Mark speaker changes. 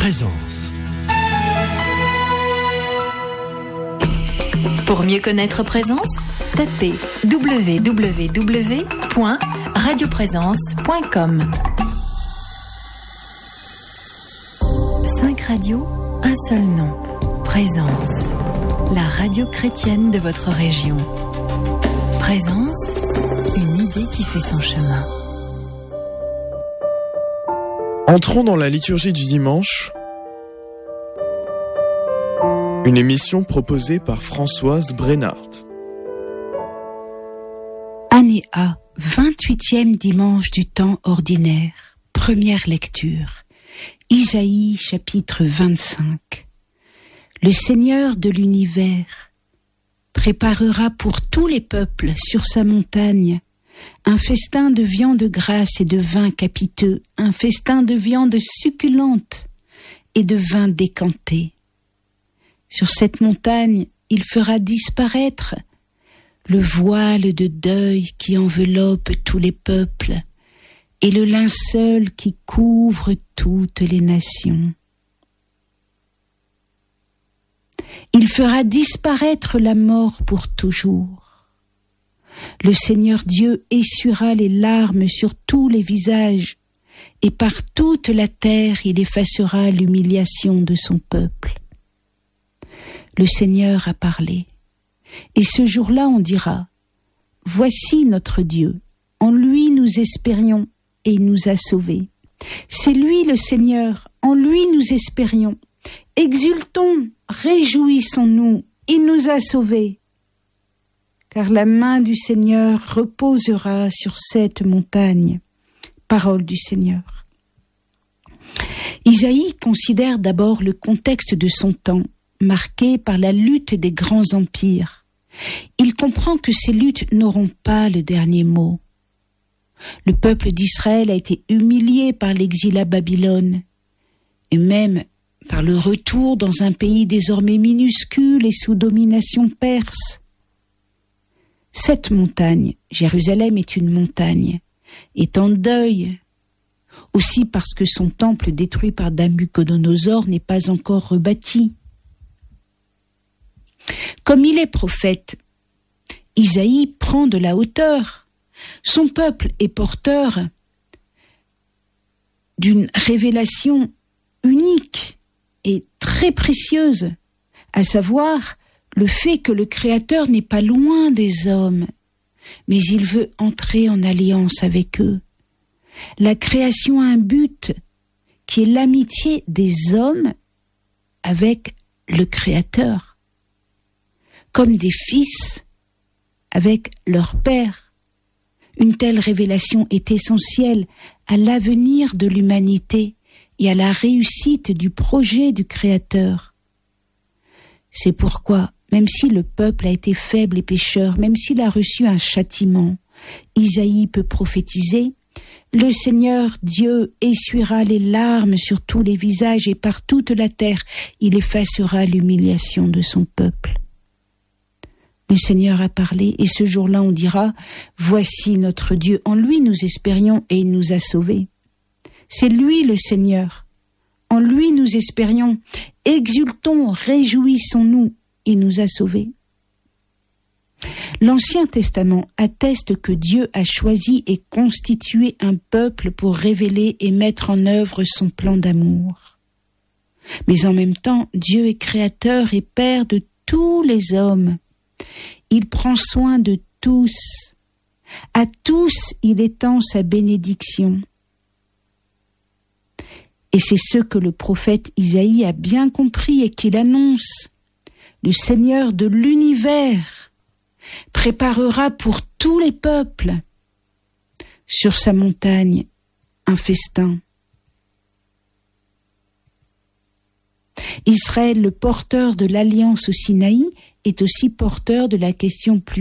Speaker 1: Présence.
Speaker 2: Pour mieux connaître Présence, tapez www.radioprésence.com. 5 radios, un seul nom. Présence, la radio chrétienne de votre région. Présence, une idée qui fait son chemin.
Speaker 3: Entrons dans la liturgie du dimanche, une émission proposée par Françoise Brennart.
Speaker 4: Année A, 28e dimanche du temps ordinaire, première lecture, Isaïe chapitre 25. Le Seigneur de l'univers préparera pour tous les peuples sur sa montagne un festin de viande grasse et de vin capiteux, un festin de viande succulente et de vin décanté. Sur cette montagne, il fera disparaître le voile de deuil qui enveloppe tous les peuples et le linceul qui couvre toutes les nations. Il fera disparaître la mort pour toujours. Le Seigneur Dieu essuiera les larmes sur tous les visages, et par toute la terre il effacera l'humiliation de son peuple. Le Seigneur a parlé, et ce jour-là on dira : voici notre Dieu, en lui nous espérions, et il nous a sauvés. C'est lui le Seigneur, en lui nous espérions. Exultons, réjouissons-nous, il nous a sauvés. Car la main du Seigneur reposera sur cette montagne. Parole du Seigneur. Isaïe considère d'abord le contexte de son temps, marqué par la lutte des grands empires. Il comprend que ces luttes n'auront pas le dernier mot. Le peuple d'Israël a été humilié par l'exil à Babylone, et même par le retour dans un pays désormais minuscule et sous domination perse. Cette montagne, Jérusalem est une montagne, est en deuil, aussi parce que son temple détruit par Nabuchodonosor n'est pas encore rebâti. Comme il est prophète, Isaïe prend de la hauteur. Son peuple est porteur d'une révélation unique et très précieuse, à savoir le fait que le Créateur n'est pas loin des hommes, mais il veut entrer en alliance avec eux. La création a un but qui est l'amitié des hommes avec le Créateur, comme des fils avec leur Père. Une telle révélation est essentielle à l'avenir de l'humanité et à la réussite du projet du Créateur. C'est pourquoi, même si le peuple a été faible et pécheur, même s'il a reçu un châtiment, Isaïe peut prophétiser : le Seigneur Dieu essuiera les larmes sur tous les visages et par toute la terre, il effacera l'humiliation de son peuple. Le Seigneur a parlé, et ce jour-là on dira : voici notre Dieu, en lui nous espérions et il nous a sauvés. C'est lui le Seigneur, en lui nous espérions, exultons, réjouissons-nous, il nous a sauvés. L'Ancien Testament atteste que Dieu a choisi et constitué un peuple pour révéler et mettre en œuvre son plan d'amour. Mais en même temps, Dieu est créateur et père de tous les hommes. Il prend soin de tous. À tous, il étend sa bénédiction. Et c'est ce que le prophète Isaïe a bien compris et qu'il annonce. Le Seigneur de l'univers préparera pour tous les peuples sur sa montagne un festin. Israël, le porteur de l'alliance au Sinaï, est aussi porteur de la question plus